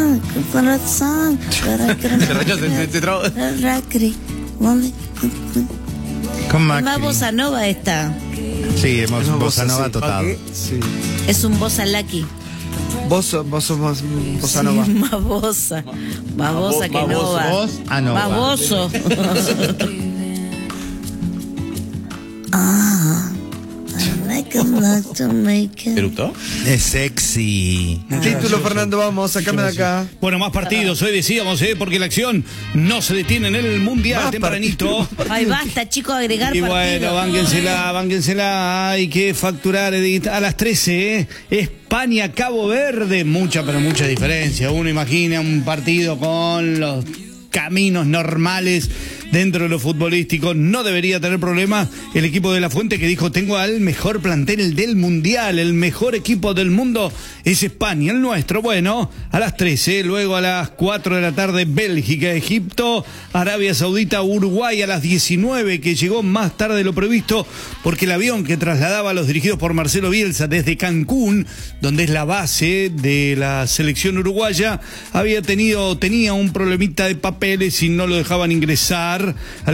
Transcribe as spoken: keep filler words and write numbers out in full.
Más bossa nova esta. Sí, hemos No, bossa nova sí. total. Sí. Es un bossa lucky. Vos, sos- vos sos más bossa nova. Sí, más bossa. Más bossa que Más nova. vos, ah, no. Más va. bozo. Ah, I like a lot to make it. ¿Eructó? Es sexy. Título, Fernando, vamos, sacame de acá. Bueno, más partidos, hoy decíamos, ¿eh? Porque la acción no se detiene en el Mundial Más tempranito. Ay, basta, chicos, agregar Y partido. bueno, bánquensela, bánquensela. Hay que facturar, Edith, a las trece, ¿eh? España, Cabo Verde. Mucha, pero mucha diferencia. Uno imagina un partido con los caminos normales dentro de lo futbolístico. No debería tener problemas el equipo de La Fuente, que dijo: tengo al mejor plantel del mundial, el mejor equipo del mundo es España, el nuestro. Bueno, a las trece, luego a las cuatro de la tarde Bélgica, Egipto, Arabia Saudita, Uruguay a las diecinueve, que llegó más tarde de lo previsto porque el avión que trasladaba a los dirigidos por Marcelo Bielsa desde Cancún, donde es la base de la selección uruguaya, había tenido tenía un problemita de papeles y no lo dejaban ingresar.